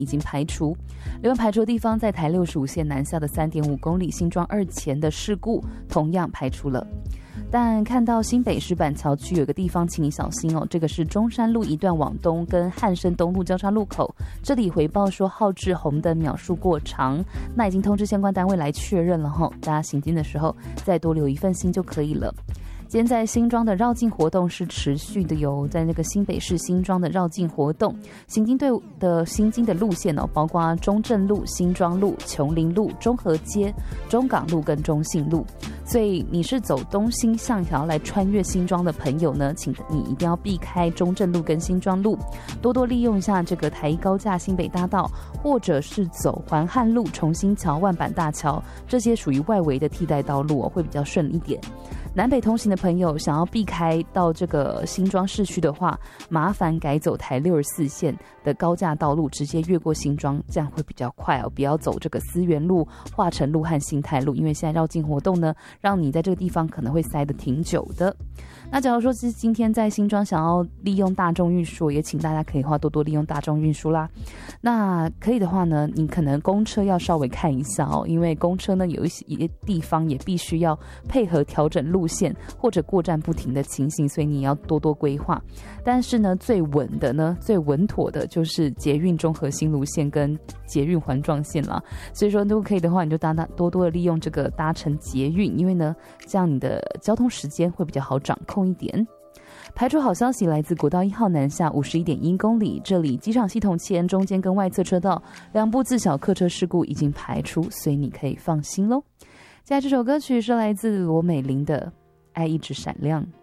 已经排除。另外排除的地方在台65线南下的3.5公里新庄2前的事故同样排除了。但看到新北市板桥区有个地方请你小心哦，这个是中山路一段往东跟汉生东路交叉路口，这里回报说浩志红灯秒数过长，那已经通知相关单位来确认了吼，大家行经的时候再多留一份心就可以了。今天在新庄的绕境活动是持续的哟，在那个新北市新庄的绕境活动，行经队的行经的路线哦，包括中正路、新庄路、琼林路、中和街、中港路跟中信路。所以你是走东兴向想要来穿越新庄的朋友呢，请你一定要避开中正路跟新庄路，多多利用一下这个台一高架新北大道，或者是走环汉路、重新桥、万板大桥，这些属于外围的替代道路哦，会比较顺一点。南北通行的朋友想要避开到这个新庄市区的话，麻烦改走台64线的高架道路，直接越过新庄，这样会比较快哦。不要走这个思源路、化成路和新泰路，因为现在绕境活动呢，让你在这个地方可能会塞得挺久的。那假如说是今天在新庄想要利用大众运输，也请大家可以多多利用大众运输啦。那可以的话呢，你可能公车要稍微看一下哦，因为公车呢有一些地方也必须要配合调整路线或者过站不停的情形，所以你要多多规划。但是呢，最稳妥的就是捷运中和新芦线跟捷运环状线啦。所以说如果可以的话，你就多多的利用这个搭乘捷运，因为呢这样你的交通时间会比较好掌控一点。排除好消息来自国道1号南下51.1公里，这里机场系统前中间跟外侧车道2部自小客车事故已经排除，所以你可以放心咯。接下来这首歌曲是来自罗美玲的《爱一直闪亮》。